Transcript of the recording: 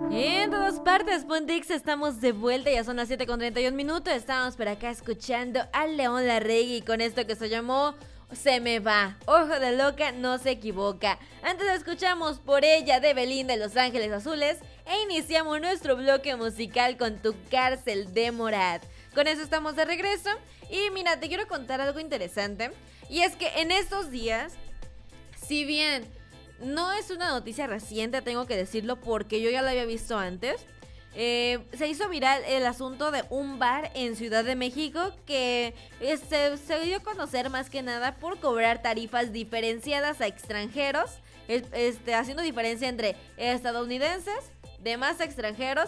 En todas partes, Pondix, estamos de vuelta, ya son las 7:31. Estamos por acá escuchando a León Larregui con esto que se llamó Se me va. Ojo de loca, no se equivoca. Antes escuchamos Por ella de Belinda de Los Ángeles Azules e iniciamos nuestro bloque musical con Tu cárcel de Morat. Con eso estamos de regreso y mira, te quiero contar algo interesante y es que en estos días, si bien no es una noticia reciente, tengo que decirlo porque yo ya la había visto antes. Se hizo viral el asunto de un bar en Ciudad de México que se dio a conocer más que nada por cobrar tarifas diferenciadas a extranjeros, haciendo diferencia entre estadounidenses, demás extranjeros